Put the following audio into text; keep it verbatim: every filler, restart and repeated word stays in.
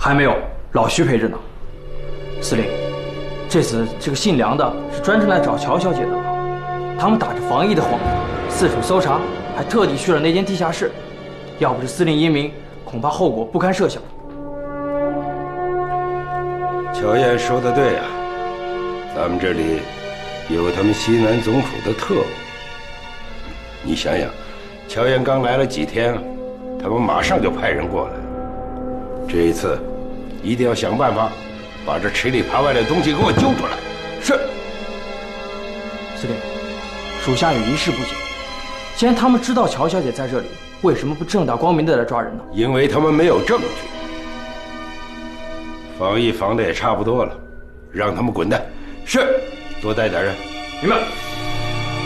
还没有，老徐陪着呢。司令，这次这个姓梁的是专程来找乔小姐的吗？他们打着防疫的幌子，四处搜查，还特地去了那间地下室。要不是司令英明，恐怕后果不堪设想。 乔燕说的对啊，咱们这里有他们西南总署的特务。你想想，乔燕刚来了几天，他们马上就派人过来。这一次，一定要想办法把这池里爬外的东西给我揪出来。是。 司令，属下有一事不解，既然他们知道乔小姐在这里，为什么不正大光明的来抓人呢？ 因为他们没有证据。防疫防的也差不多了，让他们滚蛋。是，多带点人。 明白。